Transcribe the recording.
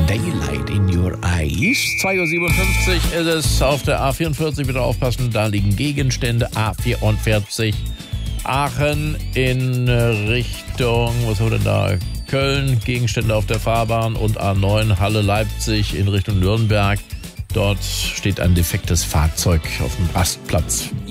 Daylight in Your Eyes. 2.57 Uhr ist es auf der A44. Bitte aufpassen, da liegen Gegenstände. A44 Aachen in Richtung, was haben wir denn da? Köln, Gegenstände auf der Fahrbahn und A9 Halle Leipzig in Richtung Nürnberg. Dort steht ein defektes Fahrzeug auf dem Rastplatz.